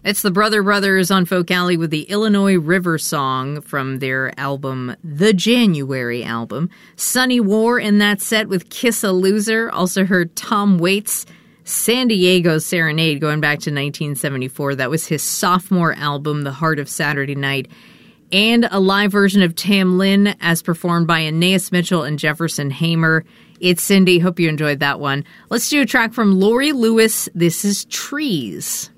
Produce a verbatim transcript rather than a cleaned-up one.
It's the Brother Brothers on Folk Alley with the Illinois River Song from their album, The January album. Sunny War in that set with Kiss a Loser. Also heard Tom Waits' San Diego Serenade going back to nineteen seventy-four. That was his sophomore album, The Heart of Saturday Night. And a live version of Tam Lin as performed by Anais Mitchell and Jefferson Hamer. It's Cindy. Hope you enjoyed that one. Let's do a track from Laurie Lewis. This is Trees.